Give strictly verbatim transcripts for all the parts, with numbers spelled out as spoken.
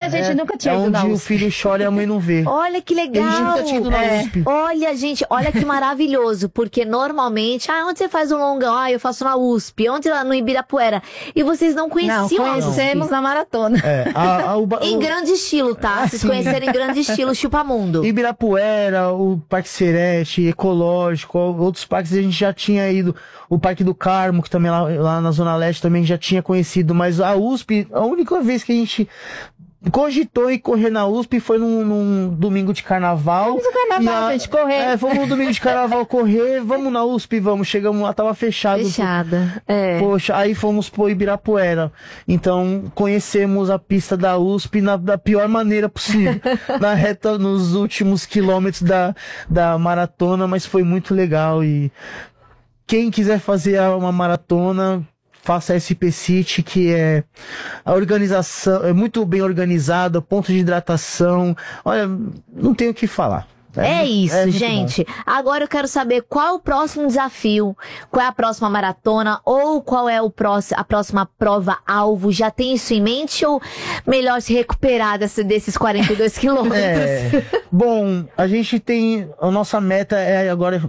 gente é, nunca tinha é ido na onde U o S P. filho chora e a mãe não vê. Olha que legal. A gente nunca tinha ido na É. U S P. Olha, gente, olha que maravilhoso, porque normalmente, ah, onde você faz o longão? Ah, eu faço na U S P, onde lá no Ibirapuera? E vocês não Não, conheciam a U S P. conhecemos na maratona. É, a, a, o, Em o, grande estilo, tá? Vocês sim. conheceram em grande estilo, Chupamundo. Ibirapuera, o Parque Serete, Ecológico, outros parques a gente já tinha ido. O Parque do Carmo, que também lá, lá na Zona Leste também já tinha conhecido. Mas a U S P, a única vez que a gente cogitou em correr na U S P foi num, num domingo de carnaval. Vamos no carnaval, E a- gente, correr. É, vamos no domingo de carnaval correr, vamos na U S P, vamos. Chegamos lá, tava fechado. Fechada. É. Poxa, aí fomos pro Ibirapuera. Então, conhecemos a pista da U S P na, da pior maneira possível. Na reta, nos últimos quilômetros da, da maratona, mas foi muito legal. E quem quiser fazer uma maratona, faça a S P City, que é a organização, é muito bem organizada, ponto de hidratação. Olha, não tenho o que falar. É isso, muito gente. Agora eu quero saber qual é o próximo desafio, qual é a próxima maratona ou qual é o próximo, a próxima prova-alvo. Já tem isso em mente ou melhor se recuperar desse, desses quarenta e dois quilômetros? É, bom, a gente tem, a nossa meta é agora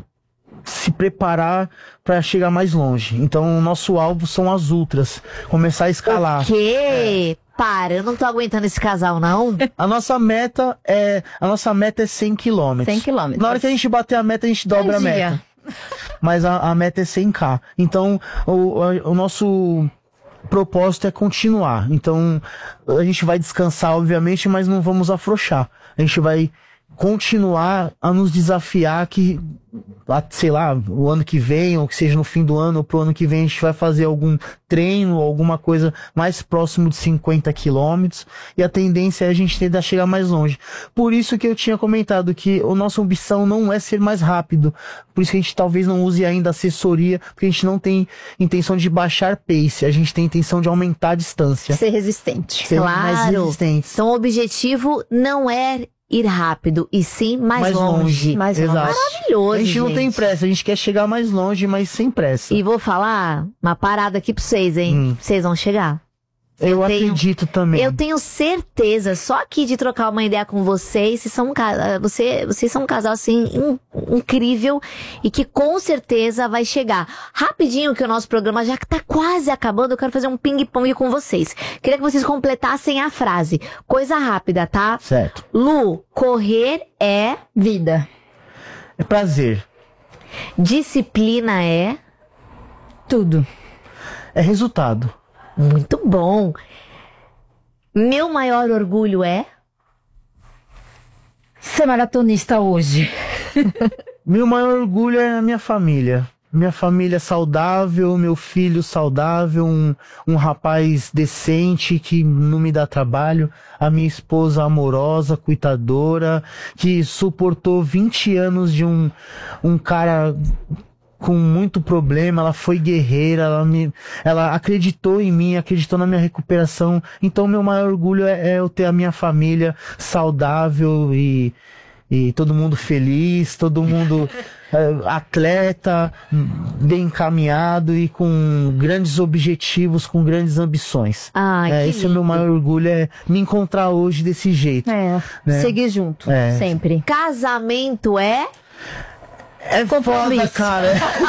se preparar para chegar mais longe. Então, o nosso alvo são as ultras, começar a escalar. O quê? Para, eu não tô aguentando esse casal, não. A nossa meta é, a nossa meta é cem quilômetros. cem quilômetros. Na hora que a gente bater a meta, a gente dobra Um a dia. meta. Mas a, a meta é cem K. Então, o, a- o nosso propósito é continuar. Então, a gente vai descansar, obviamente, mas não vamos afrouxar. A gente vai continuar a nos desafiar que, lá, sei lá, o ano que vem, ou que seja no fim do ano, ou pro ano que vem, a gente vai fazer algum treino, alguma coisa mais próximo de cinquenta quilômetros, e a tendência é a gente tentar chegar mais longe. Por isso que eu tinha comentado que a nossa ambição não é ser mais rápido, por isso que a gente talvez não use ainda assessoria, porque a gente não tem intenção de baixar pace, a gente tem intenção de aumentar a distância. Ser resistente. Ser mais Claro. resistentes. Então o objetivo não é ir rápido, e sim mais, Mais longe. longe. Mais Exato. longe. Maravilhoso, A gente não tem gente. pressa, a gente quer chegar mais longe, mas sem pressa. E vou falar uma parada aqui pra vocês, hein? Hum. Vocês vão chegar. eu tenho- acredito também. Eu tenho certeza, só aqui de trocar uma ideia com vocês, vocês são um, ca- você, vocês são um casal assim in- incrível e que com certeza vai chegar. Rapidinho, que o nosso programa já tá quase acabando, eu quero fazer um ping-pong com vocês. Queria que vocês completassem a frase. Coisa rápida, tá? Certo. Lu, correr é, Vida. É prazer. disciplina é, Tudo. É resultado. muito bom. Meu maior orgulho é, Ser maratonista hoje. Meu maior orgulho é a minha família. Minha família saudável, meu filho saudável, um, um rapaz decente que não me dá trabalho, a minha esposa amorosa, cuidadora, que suportou vinte anos de um, um cara com muito problema, ela foi guerreira, ela, me, ela acreditou em mim, acreditou na minha recuperação. Então, meu maior orgulho é, é eu ter a minha família saudável e, e todo mundo feliz, todo mundo é, atleta, bem encaminhado e com grandes objetivos, com grandes ambições. Ai, É, que esse é o meu lindo. maior orgulho, é me encontrar hoje desse jeito. É. Né? Seguir junto. É. Sempre. casamento é, É foda, Compromisso. cara.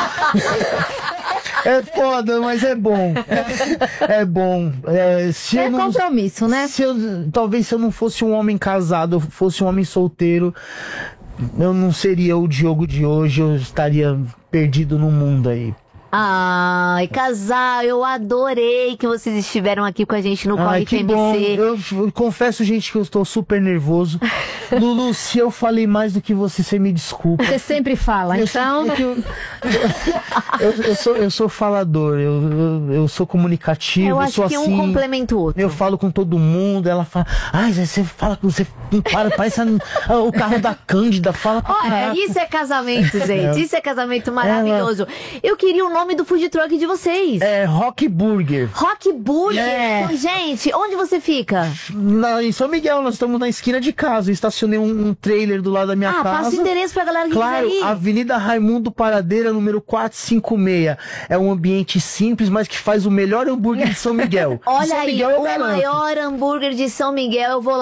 É foda, mas é bom. É bom. É, se É eu não, compromisso, né? se eu, talvez se eu não fosse um homem casado, eu fosse um homem solteiro, eu não seria o Diogo de hoje, eu estaria perdido no mundo aí. Ai, casal, eu adorei que vocês estiveram aqui com a gente no Corre Ai, que T bom. M C. Eu, eu confesso, gente, que eu estou super nervoso. Lulu, se eu falei mais do que você, você me desculpa. Você sempre fala, Eu, então. é que eu, eu, eu sou, eu sou falador, eu, eu, eu sou comunicativo, Eu eu acho sou que assim. um complementa o outro. Eu falo com todo mundo, ela fala, ai, você fala com você, não para, parece a- o carro da Cândida, fala pra Olha, caraca. isso é casamento, gente. Isso é casamento maravilhoso. Eu queria o nome do food truck de vocês. É Rock Burger. Rock Burger. É. Gente, onde você fica? Na, em São Miguel, nós estamos na esquina de casa. Eu estacionei um, um trailer do lado da minha Ah, casa. passa o endereço pra galera que Claro, quiser ir. Avenida Raimundo Paradeira, número quatrocentos e cinquenta e seis. É um ambiente simples, mas que faz o melhor hambúrguer de São Miguel. Olha São aí, Miguel eu o garanto. maior hambúrguer de São Miguel. Eu vou